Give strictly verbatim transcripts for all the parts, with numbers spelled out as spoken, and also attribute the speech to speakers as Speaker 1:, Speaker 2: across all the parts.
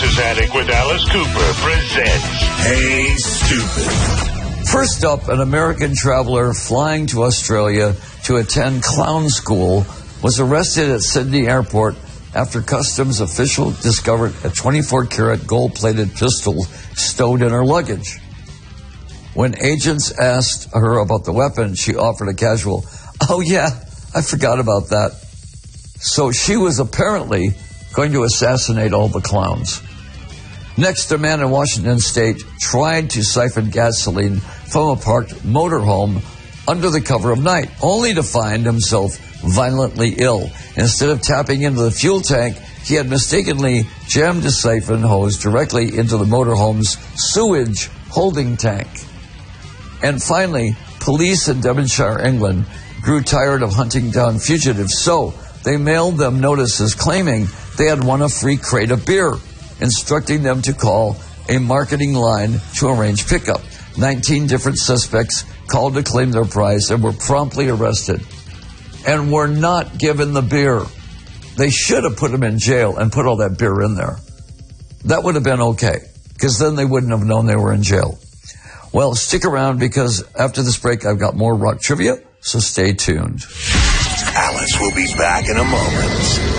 Speaker 1: Alice's Attic with Alice Cooper presents Hey Stupid.
Speaker 2: First up, an American traveler flying to Australia to attend clown school was arrested at Sydney Airport after customs officials discovered a twenty-four karat gold-plated pistol stowed in her luggage. When agents asked her about the weapon, she offered a casual, "Oh yeah, I forgot about that." So she was apparently going to assassinate all the clowns. Next, a man in Washington State tried to siphon gasoline from a parked motorhome under the cover of night, only to find himself violently ill. Instead of tapping into the fuel tank, he had mistakenly jammed a siphon hose directly into the motorhome's sewage holding tank. And finally, police in Devonshire, England, grew tired of hunting down fugitives, so they mailed them notices claiming they had won a free crate of beer, instructing them to call a marketing line to arrange pickup. nineteen different suspects called to claim their prize and were promptly arrested and were not given the beer. They should have put them in jail and put all that beer in there. That would have been okay, because then they wouldn't have known they were in jail. Well, stick around, because after this break, I've got more rock trivia, so stay tuned.
Speaker 1: Alice will be back in a moment.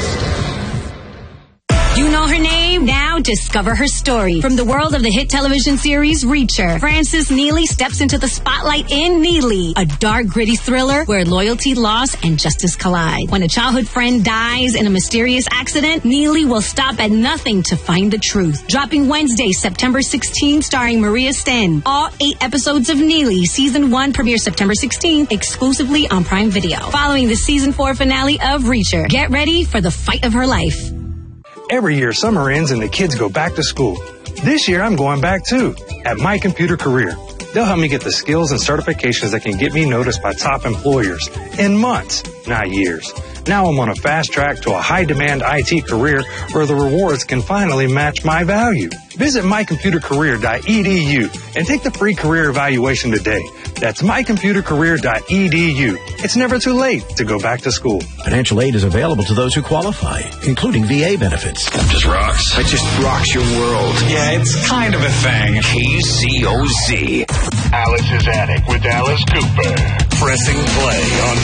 Speaker 3: You know her name? Now discover her story. From the world of the hit television series Reacher, Frances Neely steps into the spotlight in Neely, a dark, gritty thriller where loyalty, loss, and justice collide. When a childhood friend dies in a mysterious accident, Neely will stop at nothing to find the truth. Dropping Wednesday, September sixteenth, starring Maria Sten. All eight episodes of Neely, Season one premieres September sixteenth, exclusively on Prime Video. Following the Season four finale of Reacher, get ready for the fight of her life.
Speaker 4: Every year, summer ends and the kids go back to school. This year, I'm going back too, at My Computer Career. They'll help me get the skills and certifications that can get me noticed by top employers in months, not years. Now I'm on a fast track to a high-demand I T career where the rewards can finally match my value. Visit my computer career dot e d u and take the free career evaluation today. That's my computer career dot e d u. It's never too late to go back to school.
Speaker 5: Financial aid is available to those who qualify, including V A benefits.
Speaker 1: It just rocks. It just rocks your world.
Speaker 6: Yeah, it's kind of a thing.
Speaker 1: K C O Z. Alice's Attic with Alice Cooper. Pressing play on